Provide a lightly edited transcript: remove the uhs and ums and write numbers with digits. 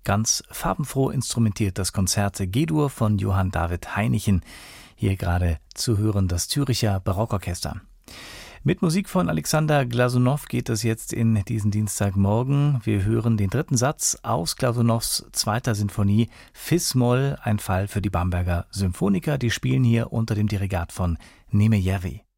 Ganz farbenfroh instrumentiert das Konzert G-Dur von Johann David Heinichen. Hier gerade zu hören das Zürcher Barockorchester. Mit Musik von Alexander Glasunow geht es jetzt in diesen Dienstagmorgen. Wir hören den dritten Satz aus Glasunows zweiter Sinfonie Fis-Moll, ein Fall für die Bamberger Symphoniker. Die spielen hier unter dem Dirigat von Nemejärvi.